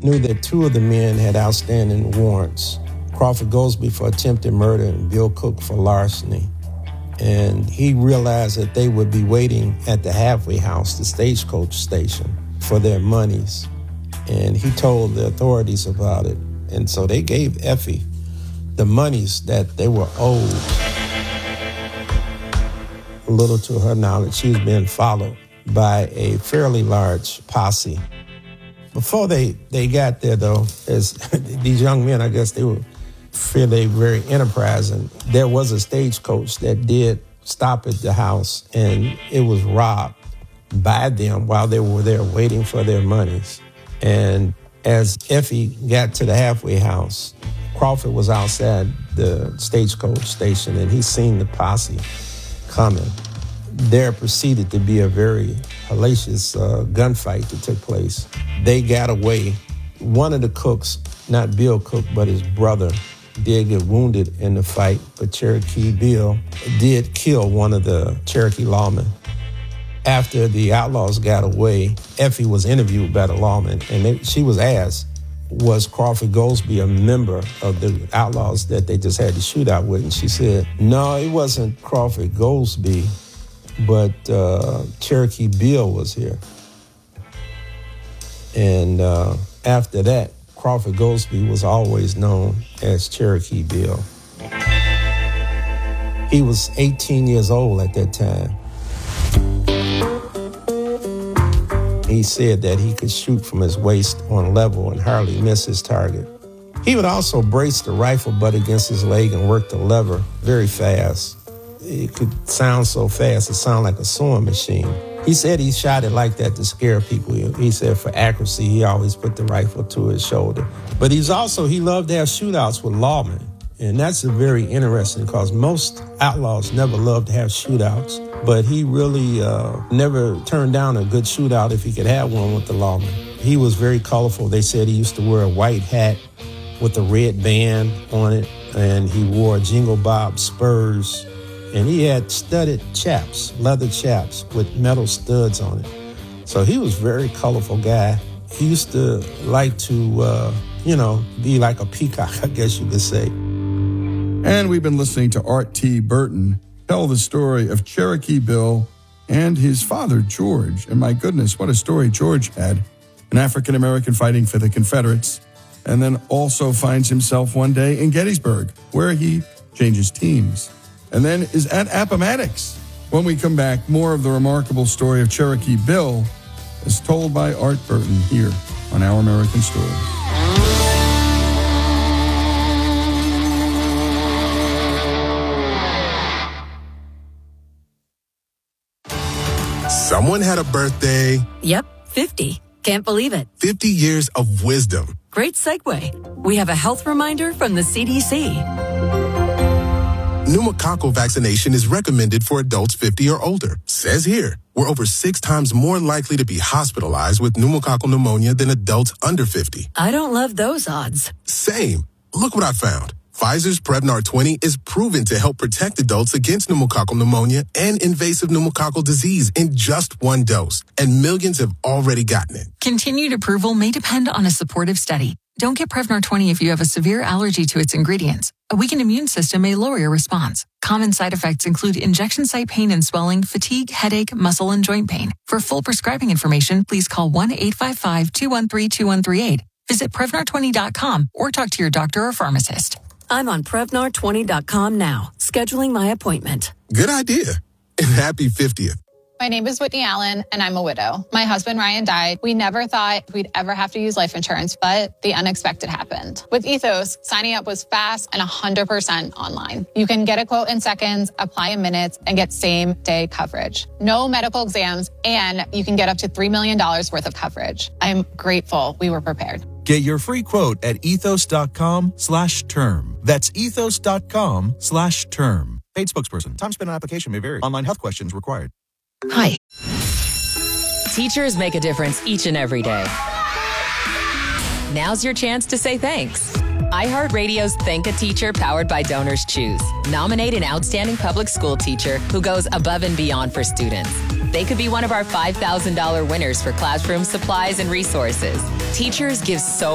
knew that two of the men had outstanding warrants, Crawford Goldsby for attempted murder and Bill Cook for larceny. And he realized that they would be waiting at the halfway house, the stagecoach station, for their monies. And he told the authorities about it. And so they gave Effie the monies that they were owed. Little to her knowledge, she was being followed by a fairly large posse. Before they got there, though, as these young men, I guess they were fairly very enterprising. There was a stagecoach that did stop at the house, and it was robbed by them while they were there waiting for their monies. And as Effie got to the halfway house, Crawford was outside the stagecoach station, and he seen the posse coming. There proceeded to be a very hellacious gunfight that took place. They got away. One of the cooks, not Bill Cook, but his brother, did get wounded in the fight, but Cherokee Bill did kill one of the Cherokee lawmen. After the outlaws got away, Effie was interviewed by the lawman, and she was asked, was Crawford Goldsby a member of the outlaws that they just had the shootout with? And she said, no, it wasn't Crawford Goldsby, but Cherokee Bill was here. And after that, Crawford Goldsby was always known as Cherokee Bill. He was 18 years old at that time. He said that he could shoot from his waist on level and hardly miss his target. He would also brace the rifle butt against his leg and work the lever very fast. It could sound so fast, it sounded like a sewing machine. He said he shot it like that to scare people. He said for accuracy, he always put the rifle to his shoulder. But he loved to have shootouts with lawmen. And that's very interesting because most outlaws never loved to have shootouts. But he really never turned down a good shootout if he could have one with the lawman. He was very colorful. They said he used to wear a white hat with a red band on it, and he wore Jingle Bob spurs, and he had studded chaps, leather chaps with metal studs on it. So he was a very colorful guy. He used to like to, be like a peacock, I guess you could say. And we've been listening to Art T. Burton tell the story of Cherokee Bill and his father, George. And my goodness, what a story George had. An African-American fighting for the Confederates, and then also finds himself one day in Gettysburg, where he changes teams, and then is at Appomattox. When we come back, more of the remarkable story of Cherokee Bill as told by Art Burton here on Our American Stories. Someone had a birthday. Yep, 50. Can't believe it. 50 years of wisdom. Great segue. We have a health reminder from the CDC. Pneumococcal vaccination is recommended for adults 50 or older. Says here, we're over 6 times more likely to be hospitalized with pneumococcal pneumonia than adults under 50. I don't love those odds. Same. Look what I found. Pfizer's Prevnar 20 is proven to help protect adults against pneumococcal pneumonia and invasive pneumococcal disease in just 1 dose, and millions have already gotten it. Continued approval may depend on a supportive study. Don't get Prevnar 20 if you have a severe allergy to its ingredients. A weakened immune system may lower your response. Common side effects include injection site pain and swelling, fatigue, headache, muscle, and joint pain. For full prescribing information, please call 1-855-213-2138. Visit Prevnar20.com or talk to your doctor or pharmacist. I'm on Prevnar20.com now, scheduling my appointment. Good idea. And happy 50th. My name is Whitney Allen, and I'm a widow. My husband, Ryan, died. We never thought we'd ever have to use life insurance, but the unexpected happened. With Ethos, signing up was fast and 100% online. You can get a quote in seconds, apply in minutes, and get same-day coverage. No medical exams, and you can get up to $3 million worth of coverage. I'm grateful we were prepared. Get your free quote at ethos.com/term. That's ethos.com/term. Paid spokesperson. Time spent on application may vary. Online health questions required. Hi. Teachers make a difference each and every day. Now's your chance to say thanks. iHeartRadio's Thank a Teacher powered by Donors Choose. Nominate an outstanding public school teacher who goes above and beyond for students. They could be one of our $5,000 winners for classroom supplies and resources. Teachers give so